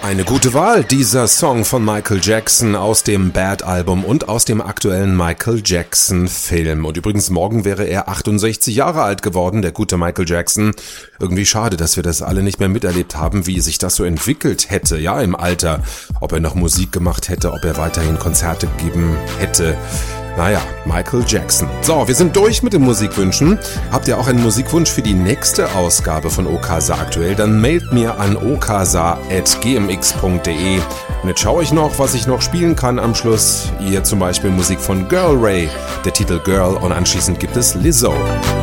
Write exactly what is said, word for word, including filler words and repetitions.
Eine gute Wahl, dieser Song von Michael Jackson aus dem Bad-Album und aus dem aktuellen Michael Jackson-Film. Und übrigens, morgen wäre er achtundsechzig Jahre alt geworden, der gute Michael Jackson. Irgendwie schade, dass wir das alle nicht mehr miterlebt haben, wie sich das so entwickelt hätte, ja, im Alter. Ob er noch Musik gemacht hätte, ob er weiterhin Konzerte gegeben hätte. Naja, Michael Jackson. So, wir sind durch mit den Musikwünschen. Habt ihr auch einen Musikwunsch für die nächste Ausgabe von Okasa aktuell? Dann mailt mir an okasa at g m x punkt d e. Und jetzt schaue ich noch, was ich noch spielen kann am Schluss. Hier zum Beispiel Musik von Girl Ray, der Titel Girl, und anschließend gibt es Lizzo.